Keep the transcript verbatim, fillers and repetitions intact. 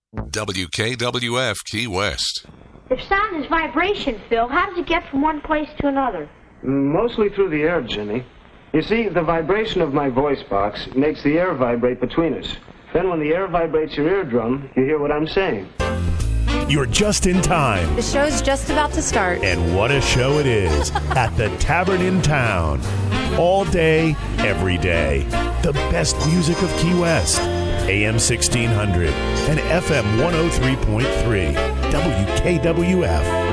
W K W F Key West. If sound is vibration, Phil, how does it get from one place to another? Mostly through the air, Jimmy. You see, the vibration of my voice box makes the air vibrate between us. Then when the air vibrates your eardrum, you hear what I'm saying. You're just in time. The show's just about to start. And what a show it is at the Tavern in Town. All day, every day. The best music of Key West. A M sixteen hundred and F M one oh three point three. W K W F.